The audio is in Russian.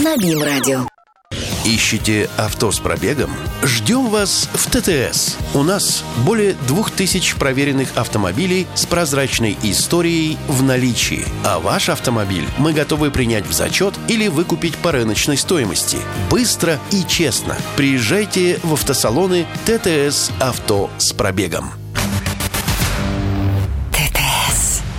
на БИМ-радио. Ищете авто с пробегом? Ждем вас в ТТС. У нас более 2000 проверенных автомобилей с прозрачной историей в наличии. А ваш автомобиль мы готовы принять в зачет или выкупить по рыночной стоимости. Быстро и честно. Приезжайте в автосалоны ТТС «Авто с пробегом».